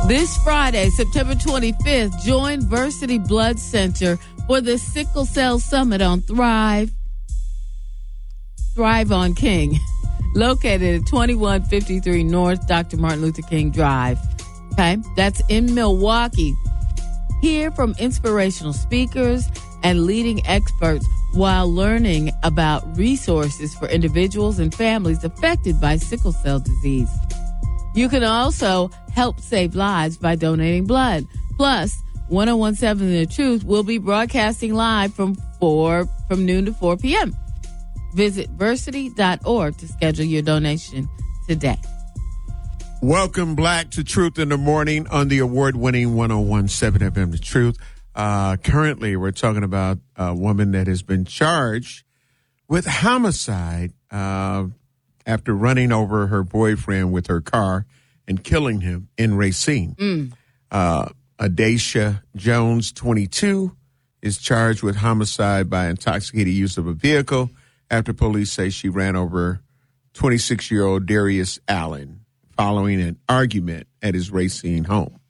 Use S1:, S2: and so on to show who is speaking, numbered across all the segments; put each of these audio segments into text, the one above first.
S1: This Friday, September 25th, join Versity Blood Center for the Sickle Cell Summit on Thrive on King, located at 2153 North Dr. Martin Luther King Drive. Okay, that's in Milwaukee. Hear from inspirational speakers and leading experts while learning about resources for individuals and families affected by sickle cell disease. You can also help save lives by donating blood. Plus, 1017 The Truth will be broadcasting live from noon to 4 p.m. Visit versity.org to schedule your donation today.
S2: Welcome, Black, to Truth in the Morning on the award-winning 1017 FM The Truth. Currently, we're talking about a woman that has been charged with homicide after running over her boyfriend with her car and killing him in Racine. Adacia Jones, 22, is charged with homicide by intoxicated use of a vehicle after police say she ran over 26-year-old Darius Allen following an argument at his Racine home.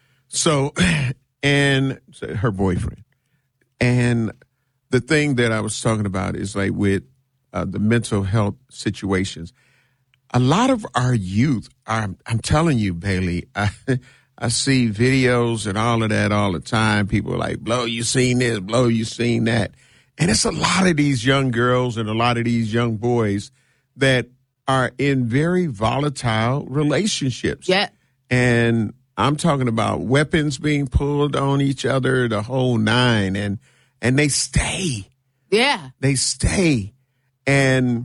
S2: And her boyfriend. And the thing that I was talking about is like with the mental health situations. A lot of our youth I'm telling you, Bailey, I see videos and all of that all the time. People are like, Blow, you seen this? Blow, you seen that? And it's a lot of these young girls and a lot of these young boys that are in very volatile relationships.
S1: Yeah.
S2: And I'm talking about weapons being pulled on each other, the whole nine, and they stay.
S1: Yeah.
S2: They stay. And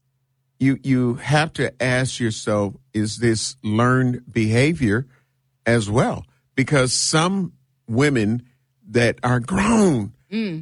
S2: you have to ask yourself, is this learned behavior as well? Because some women that are grown,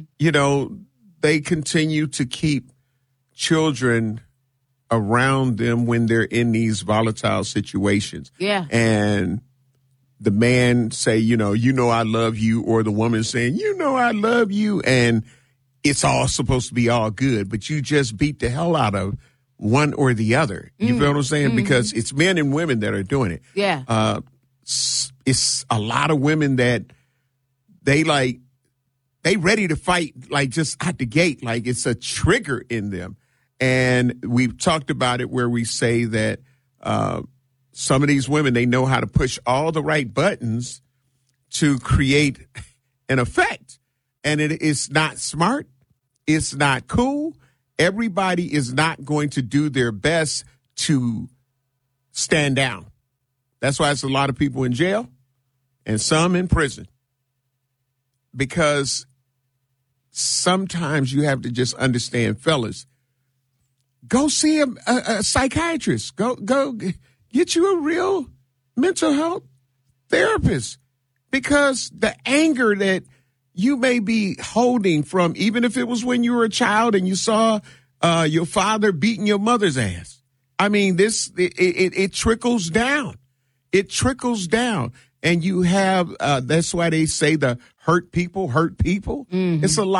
S2: they continue to keep children around them when they're in these volatile situations.
S1: Yeah.
S2: And the man say, I love you, or the woman saying, I love you. And it's all supposed to be all good, but you just beat the hell out of one or the other. You feel what I'm saying? Because it's men and women that are doing it.
S1: Yeah.
S2: It's a lot of women that they ready to fight, like just out the gate, like it's a trigger in them. And we've talked about it where we say that some of these women, they know how to push all the right buttons to create an effect. And it is not smart. It's not cool. Everybody is not going to do their best to stand down. That's why it's a lot of people in jail and some in prison. Because sometimes you have to just understand, fellas, go see a psychiatrist. Go get you a real mental health therapist. Because the anger that you may be holding from, even if it was when you were a child and you saw your father beating your mother's ass. I mean, it trickles down. It trickles down. And you have, that's why they say the hurt people hurt people. Mm-hmm. It's a lot.